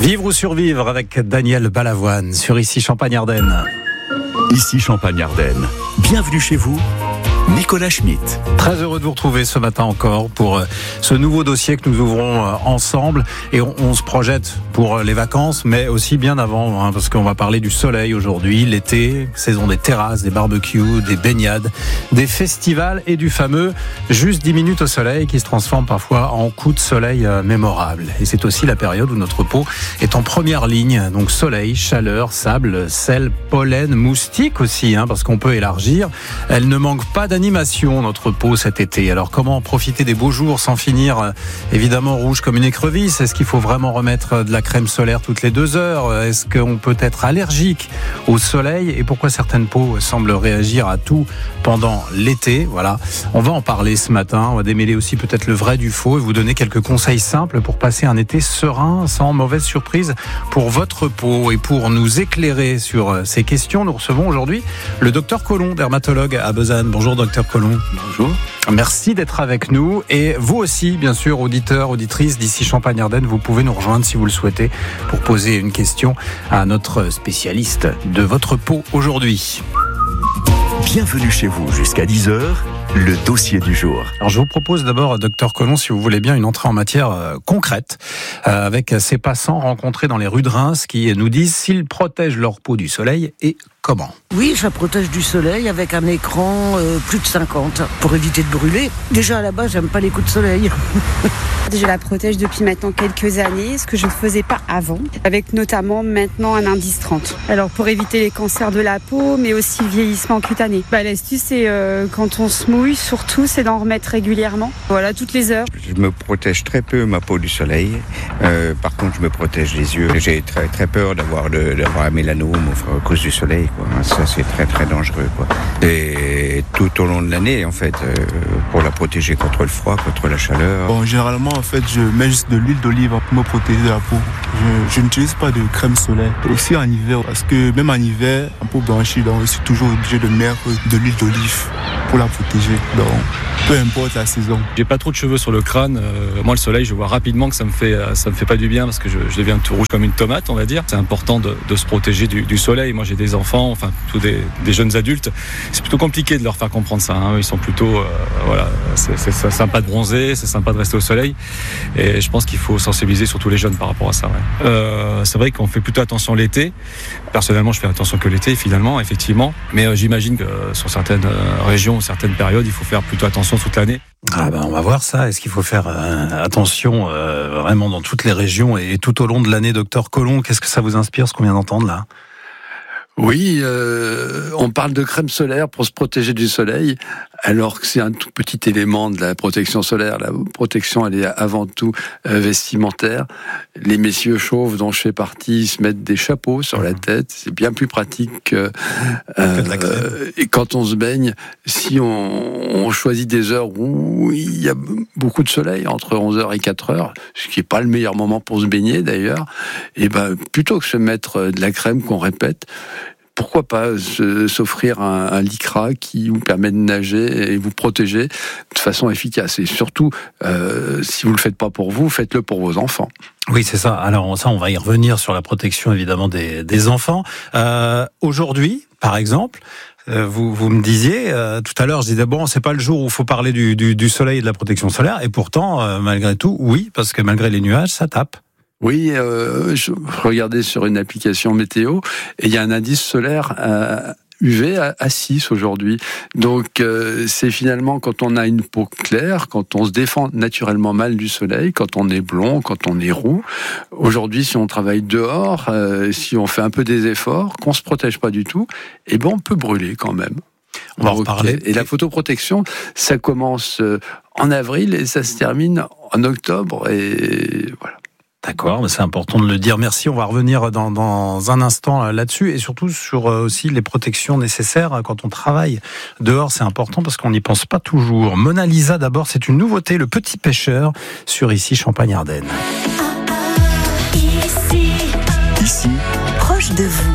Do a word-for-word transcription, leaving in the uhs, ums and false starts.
Vivre ou survivre avec Daniel Balavoine sur Ici Champagne-Ardenne. Ici Champagne-Ardenne. Bienvenue chez vous, Nicolas Schmitt. Très heureux de vous retrouver ce matin encore pour ce nouveau dossier que nous ouvrons ensemble. Et on, on se projette pour les vacances, mais aussi bien avant, hein, parce qu'on va parler du soleil aujourd'hui, l'été, saison des terrasses, des barbecues, des baignades, des festivals et du fameux juste dix minutes au soleil qui se transforme parfois en coup de soleil mémorable. Et c'est aussi la période où notre peau est en première ligne. Donc soleil, chaleur, sable, sel, pollen, moustique aussi, hein, parce qu'on peut élargir. Elle ne manque pas d'animation, notre peau, cet été. Alors comment profiter des beaux jours sans finir euh, évidemment rouge comme une écrevisse? Est-ce qu'il faut vraiment remettre de la crème solaire toutes les deux heures? Est-ce qu'on peut être allergique au soleil? Et pourquoi certaines peaux semblent réagir à tout pendant l'été? Voilà, on va en parler ce matin. On va démêler aussi peut-être le vrai du faux et vous donner quelques conseils simples pour passer un été serein, sans mauvaise surprise pour votre peau. Et pour nous éclairer sur ces questions, nous recevons aujourd'hui le docteur Collomb, dermatologue à Besançon. Bonjour docteur Collomb. Bonjour. Merci d'être avec nous. Et vous aussi, bien sûr, auditeurs, auditrices d'ici Champagne-Ardenne, vous pouvez nous rejoindre si vous le souhaitez pour poser une question à notre spécialiste de votre peau aujourd'hui. Bienvenue chez vous jusqu'à dix heures, le dossier du jour. Alors je vous propose d'abord, docteur Collomb, si vous voulez bien, une entrée en matière euh, concrète euh, avec ces passants rencontrés dans les rues de Reims qui nous disent s'ils protègent leur peau du soleil et comment. Oui, je la protège du soleil avec un écran euh, plus de cinquante pour éviter de brûler. Déjà à la base, j'aime pas les coups de soleil. Je la protège depuis maintenant quelques années, ce que je ne faisais pas avant, avec notamment maintenant un indice trente. Alors pour éviter les cancers de la peau, mais aussi le vieillissement cutané. Bah, l'astuce, c'est euh, quand on se mouille, surtout, c'est d'en remettre régulièrement. Voilà, toutes les heures. Je me protège très peu ma peau du soleil. Euh, par contre, je me protège les yeux. J'ai très très peur d'avoir le, d'avoir un mélanome à cause du soleil, quoi. Ça, c'est très très dangereux, quoi. Et tout au long de l'année, en fait, euh, pour la protéger contre le froid, contre la chaleur. Bon, généralement, en fait, je mets juste de l'huile d'olive pour me protéger de la peau. Je, je n'utilise pas de crème solaire. Aussi en hiver, parce que même en hiver, la peau blanchit, donc je suis toujours obligé de mettre de l'huile d'olive pour la protéger. Donc, peu importe la saison. J'ai pas trop de cheveux sur le crâne. Euh, moi, le soleil, je vois rapidement que ça me fait, ça me fait pas du bien parce que je, je deviens tout rouge comme une tomate, on va dire. C'est important de, de se protéger du, du soleil. Moi, j'ai des enfants, enfin, tous des, des jeunes adultes. C'est plutôt compliqué de leur faire comprendre ça. Hein. Ils sont plutôt, euh, voilà, c'est, c'est, c'est sympa de bronzer, c'est sympa de rester au soleil. Et je pense qu'il faut sensibiliser surtout les jeunes par rapport à ça. Ouais. Euh, c'est vrai qu'on fait plutôt attention l'été. Personnellement, je fais attention que l'été, finalement, effectivement. Mais euh, j'imagine que euh, sur certaines euh, régions, certaines périodes, il faut faire plutôt attention toute l'année. Ah ben on va voir ça. Est-ce qu'il faut faire euh, attention euh, vraiment dans toutes les régions et tout au long de l'année, docteur Collomb? Qu'est-ce que ça vous inspire, ce qu'on vient d'entendre là? Oui, euh, on parle de crème solaire pour se protéger du soleil, alors que c'est un tout petit élément de la protection solaire. La protection, elle est avant tout euh, vestimentaire. Les messieurs chauves dont je fais partie se mettent des chapeaux sur la tête. C'est bien plus pratique que, euh, que de la crème. Et quand on se baigne, si on, on choisit des heures où il y a beaucoup de soleil, entre onze heures et quatre heures, ce qui n'est pas le meilleur moment pour se baigner d'ailleurs, et ben plutôt que se mettre de la crème qu'on répète, pourquoi pas se, s'offrir un, un lycra qui vous permet de nager et vous protéger de façon efficace. Et surtout, euh, si vous ne le faites pas pour vous, faites-le pour vos enfants. Oui, c'est ça. Alors ça, on va y revenir sur la protection évidemment des, des enfants. Euh, aujourd'hui, par exemple, euh, vous, vous me disiez euh, tout à l'heure, je disais bon, c'est pas le jour où il faut parler du, du, du soleil et de la protection solaire. Et pourtant, euh, malgré tout, oui, parce que malgré les nuages, ça tape. Oui, euh, je regardais sur une application météo et il y a un indice solaire euh, U V à, à six aujourd'hui. Donc euh, c'est finalement quand on a une peau claire, quand on se défend naturellement mal du soleil, quand on est blond, quand on est roux. Aujourd'hui, si on travaille dehors, euh, si on fait un peu des efforts, qu'on se protège pas du tout, eh ben on peut brûler quand même. On va en reparler. Et la photoprotection, ça commence en avril et ça se termine en octobre et voilà. D'accord, c'est important de le dire. Merci. On va revenir dans, dans un instant là-dessus et surtout sur aussi les protections nécessaires quand on travaille dehors. C'est important parce qu'on n'y pense pas toujours. Mona Lisa, d'abord, c'est une nouveauté, Le Petit Pêcheur, sur Ici Champagne-Ardenne. Ici, proche de vous.